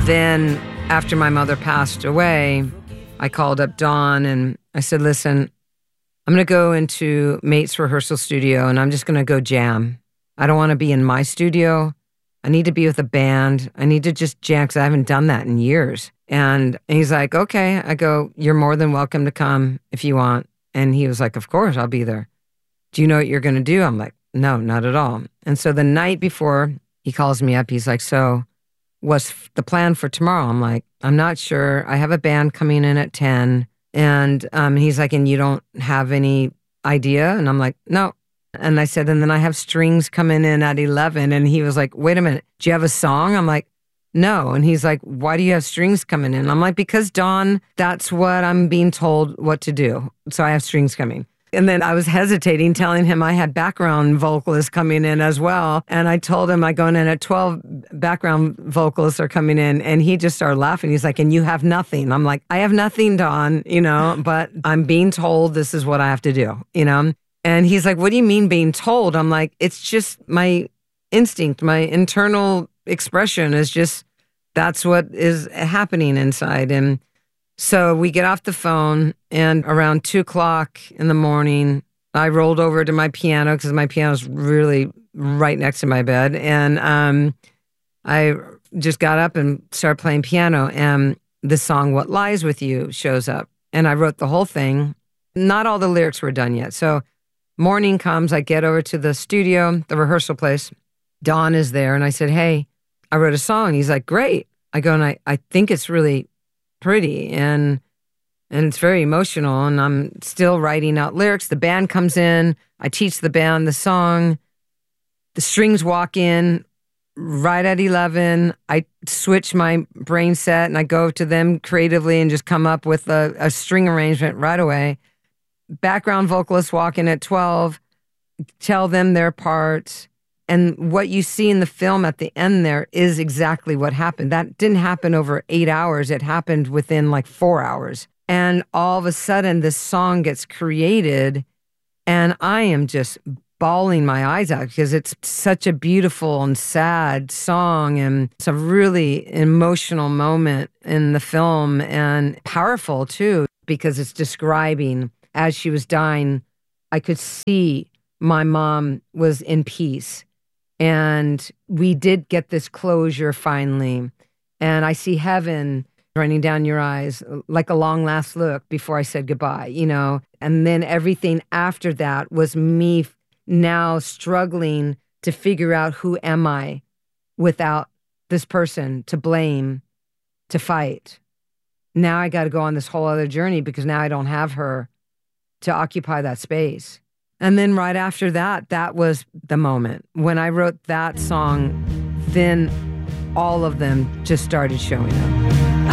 then after my mother passed away, I called up Dawn and I said, listen, I'm going to go into Mate's rehearsal studio and I'm just going to go jam. I don't want to be in my studio. I need to be with a band. I need to just jam because I haven't done that in years. And he's like, okay. I go, you're more than welcome to come if you want. And he was like, of course, I'll be there. Do you know what you're going to do? I'm like, no, not at all. And so the night before, he calls me up. He's like, so what's the plan for tomorrow? I'm like, I'm not sure. I have a band coming in at 10. And he's like, and you don't have any idea? And I'm like, no. And I said, and then I have strings coming in at 11. And he was like, wait a minute, do you have a song? I'm like, no. And he's like, why do you have strings coming in? I'm like, because Dawn, that's what I'm being told what to do. So I have strings coming. And then I was hesitating, telling him I had background vocalists coming in as well. And I told him I going in at 12 background vocalists are coming in. And he just started laughing. He's like, and you have nothing. I'm like, I have nothing, Dawn, but I'm being told this is what I have to do, And he's like, what do you mean being told? I'm like, it's just my instinct, my internal expression is just, that's what is happening inside. And so we get off the phone and around 2:00 in the morning, I rolled over to my piano because my piano's really right next to my bed. And I just got up and started playing piano and the song, What Lies With You, shows up. And I wrote the whole thing. Not all the lyrics were done yet. So morning comes, I get over to the studio, the rehearsal place. Dawn is there. And I said, hey, I wrote a song. He's like, great. I go, and I think it's really pretty and it's very emotional. And I'm still writing out lyrics. The band comes in. I teach the band the song. The strings walk in right at 11. I switch my brain set and I go to them creatively and just come up with a string arrangement right away. Background vocalists walk in at 12, tell them their parts. And what you see in the film at the end there is exactly what happened. That didn't happen over 8 hours. It happened within like 4 hours. And all of a sudden, this song gets created, and I am just bawling my eyes out because it's such a beautiful and sad song. And it's a really emotional moment in the film and powerful too, because it's describing as she was dying, I could see my mom was in peace. And we did get this closure finally. And I see heaven running down your eyes like a long last look before I said goodbye, And then everything after that was me now struggling to figure out who am I without this person to blame, to fight. Now I got to go on this whole other journey because now I don't have her to occupy that space. And then right after that, that was the moment. When I wrote that song, then all of them just started showing up.